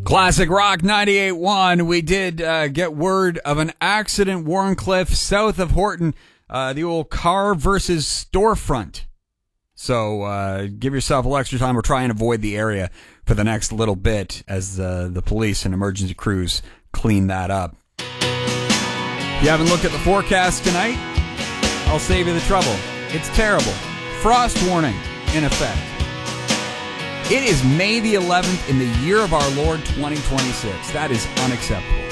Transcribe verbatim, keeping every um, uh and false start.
Classic Rock ninety-eight point one. We did uh, get word of an accident, Warrenclyffe, south of Horton, uh, the old car versus storefront. So uh, give yourself a little extra time. We're trying to avoid the area for the next little bit as uh, the police and emergency crews clean that up. If you haven't looked at the forecast tonight, I'll save you the trouble. It's terrible. Frost warning in effect. It is May the eleventh in the year of our Lord twenty twenty-six. That is unacceptable.